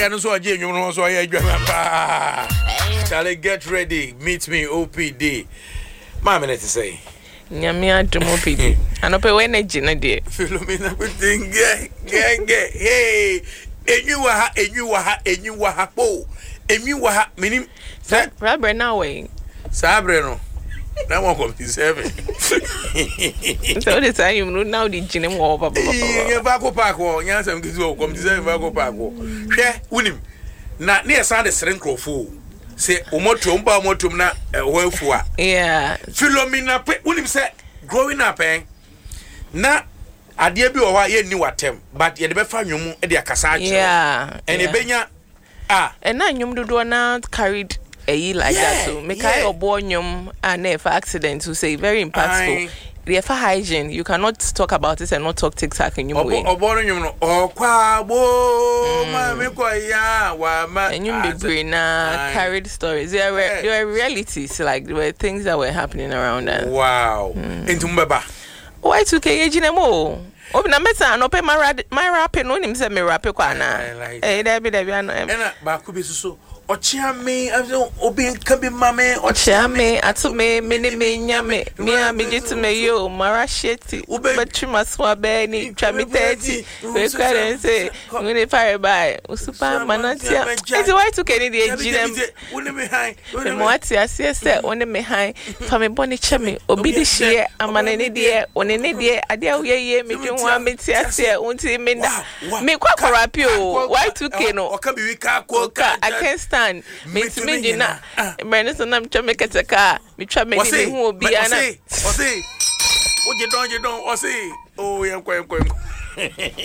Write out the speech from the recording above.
again so again you know so I Charlie, get ready. Meet me OPD. My minute to say. Nyamia to OPD. And up when a gina dear. Philomena would think hey, and you were hapo. And you were meaning Rabber now way. Sabreno. That one come to 7. So the time you know now the gin over. Vaco Parko, Yansam Gizo come to 7 Vaco Parko. Share William. Not near Sunday Serenco fool. Say, Motum na welfare. Yeah. Philomena, William said, growing up, na adia bi o wa ye ni watem but ye de be fa nwum e de akasa akire yeah and ebenya and na nwum dodo na carried a year like that so make I obo nwum and if accident to say very impactful the for hygiene you cannot talk about it and not talk TikTok in your way obo nwum no okwa bo ma me ko ya wa ma nwum be brain na carried stories there were realities like there were things that were happening around us. Wow into mbeba why to ke ejinemo obi na meta no pe my rap no nim se me rap kwa na there be ano na ba ku bi so ochia me obi nka bi mame ochia me atume me ne me nyame me a me get me yo marasheti betuma so be ni twa me 30 we kware say we ne fire by super manatia enti why to ke ni de ejinem woni me han mo ati ase se woni me han fa me boni cheme obi de hie amane ne de woni ne de ade a ye me dwon a me ti ase unti me na me kwa rapi o why to ke no oka bi wika ko I can't stand me jina brand so na me keteka me twa me ni hu obi ana o say o je don o say o yan kwa